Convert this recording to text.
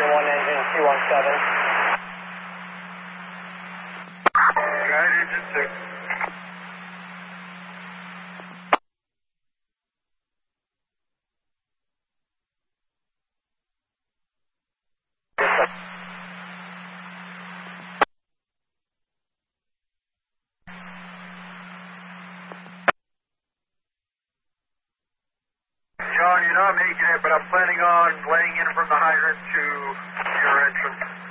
one engine 217. Guide engine 6. John, you're not making it, but I'm planning on laying in from the hydrant to your entrance.